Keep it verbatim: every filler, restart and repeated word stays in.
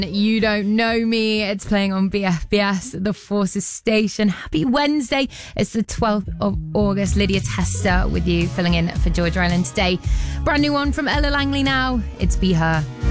You Don't Know Me. It's playing on B F B S, the Forces station. Happy Wednesday. It's the twelfth of August. Lydia Tester with you, filling in for Georgia Island today. Brand new one from Ella Langley now. It's Be Her.